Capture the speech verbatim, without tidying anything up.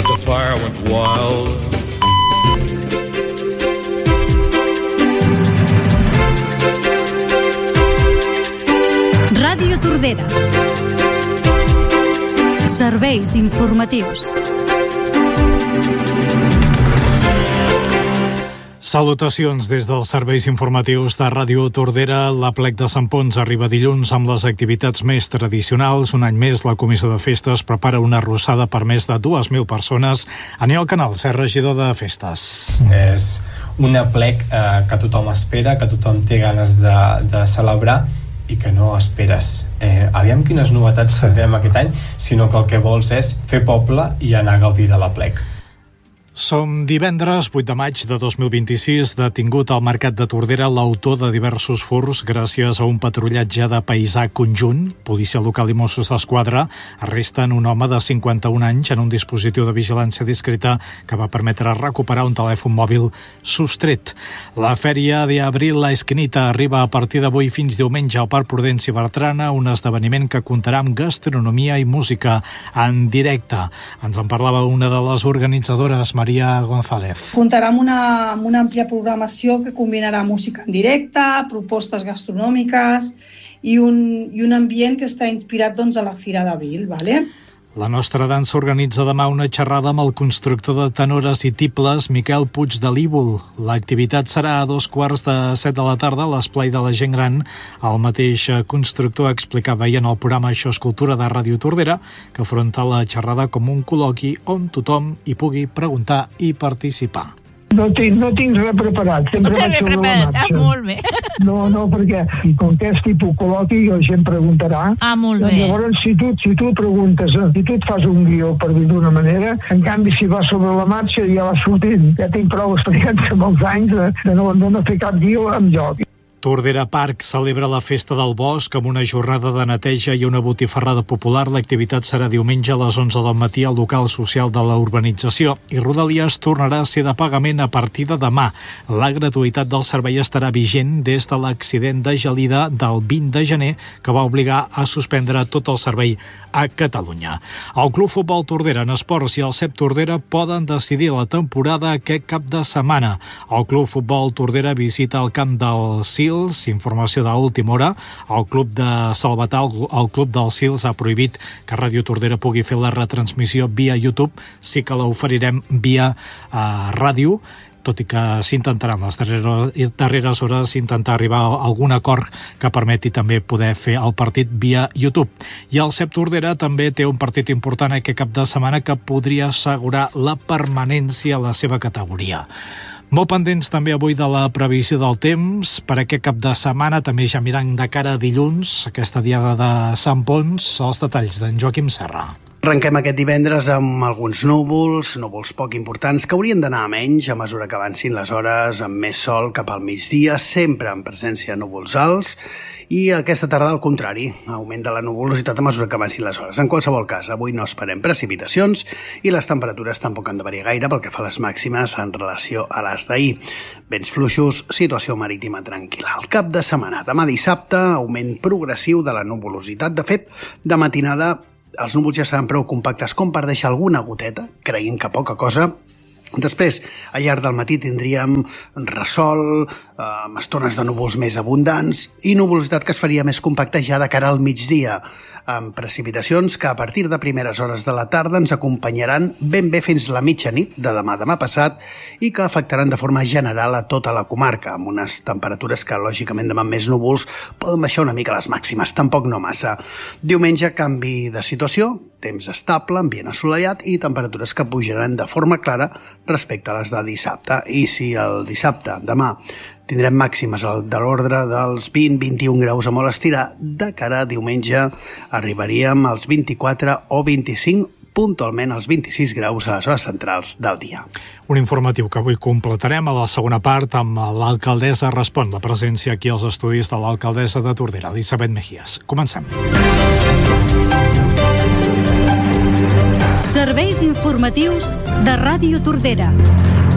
but the fire went wild. Ràdio Tordera. Serveis informatius. Salutacions des dels serveis informatius de Ràdio Tordera. L'Aplec de Sant Ponç arriba dilluns amb les activitats més tradicionals. Un any més, la Comissió de Festes prepara una arrossada per més de dues mil persones. Aniol Canals, és regidor de Festes. És un aplec eh, que tothom espera, que tothom té ganes de, de celebrar i que no esperes. Eh, aviam quines novetats tindrem aquest any, sinó que el que vols és fer poble i anar a gaudir de l'aplec. Som divendres vuit de maig de dos mil vint-i-sis, detingut al Mercat de Tordera l'autor de diversos furts gràcies a un patrullatge de paisà conjunt. Policia local i Mossos d'Esquadra arresten un home de cinquanta-un anys en un dispositiu de vigilància discreta que va permetre recuperar un telèfon mòbil sostret. La Fèria de Abril La Esquinita arriba a partir d'avui fins diumenge al Parc Prudenci Bertrana, un esdeveniment que comptarà amb gastronomia i música en directe. Ens en parlava una de les organitzadores, Maria González. Comptarà amb una, amb una àmplia programació que combinarà música en directe, propostes gastronòmiques i un, i un ambient que està inspirat doncs, a la Fira d'Abril. Vale? La nostra dansa organitza demà una xerrada amb el constructor de tenores i tibles, Miquel Puig de l'Ívol. L'activitat serà a dos quarts de set de la tarda a l'Esplai de la Gent Gran. El mateix constructor explicava ahir en el programa Això és Cultura de Ràdio Tordera que afronta la xerrada com un col·loqui on tothom hi pugui preguntar i participar. No tinc, no tinc res preparat. No tens res preparat? Ah, molt bé. No, no, perquè com que és tipus col·loqui, la gent preguntarà. Ah, molt bé. Doncs llavors, si tu, si tu preguntes, si tu et fas un guió, per dir d'una manera, en canvi, si vas sobre la marxa, ja vas sortint. Ja tinc prou experiència amb els anys de, de, no, de no fer cap guió amb joc. Tordera Park celebra la Festa del Bosc amb una jornada de neteja i una botifarrada popular. L'activitat serà diumenge a les onze del matí al local social de la urbanització i Rodalies tornarà a ser de pagament a partir de demà. La gratuïtat del servei estarà vigent des de l'accident de gelida del vint de gener que va obligar a suspendre tot el servei a Catalunya. El Club Futbol Tordera en esports i el C E P Tordera poden decidir la temporada aquest cap de setmana. El Club Futbol Tordera visita el camp del Sils. Informació d'última hora. El club de Salvatà, el club dels Sils, ha prohibit que Ràdio Tordera pugui fer la retransmissió via YouTube. Sí que l'oferirem via uh, ràdio, tot i que s'intentarà en les darreres, darreres hores intentar arribar a algun acord que permeti també poder fer el partit via YouTube. I el C E P Tordera també té un partit important aquest cap de setmana que podria assegurar la permanència a la seva categoria. Molt pendents també avui de la previsió del temps. Per aquest cap de setmana també ja mirant de cara a dilluns, aquesta diada de Sant Ponç, els detalls d'en Joaquim Serra. Arrenquem aquest divendres amb alguns núvols, núvols poc importants, que haurien d'anar a menys a mesura que avancin les hores, amb més sol cap al migdia, sempre en presència de núvols alts, i aquesta tarda, al contrari, augmenta la nuvolositat a mesura que avancin les hores. En qualsevol cas, avui no esperem precipitacions i les temperatures tampoc han de variar gaire pel que fa a les màximes en relació a les d'ahir. Vents fluixos, situació marítima tranquil·la. El cap de setmana, demà dissabte, augment progressiu de la nuvolositat. De fet, de matinada, els núvols ja seran prou compactes com per deixar alguna goteta, creient que poca cosa. Després, al llarg del matí tindríem ressol, eh, amb estones de núvols més abundants i nuvolositat que es faria més compacta ja de cara al migdia, amb precipitacions que a partir de primeres hores de la tarda ens acompanyaran ben bé fins la mitjanit de demà demà passat i que afectaran de forma general a tota la comarca, amb unes temperatures que, lògicament, demà amb més núvols poden baixar una mica les màximes, tampoc no massa. Diumenge, canvi de situació, temps estable, ambient assolellat i temperatures que pujaran de forma clara respecte a les de dissabte. I si el dissabte, demà, tindrem màximes de l'ordre dels vint a vint-i-un graus a molt estirar, de cara a diumenge arribaríem als vint-i-quatre o vint-i-cinc, puntualment als vint-i-sis graus a les hores centrals del dia. Un informatiu que avui completarem a la segona part amb l'alcaldessa Respon, la presència aquí als estudis de l'alcaldessa de Tordera, Elisabet Mejías. Comencem. Serveis informatius de Ràdio Tordera.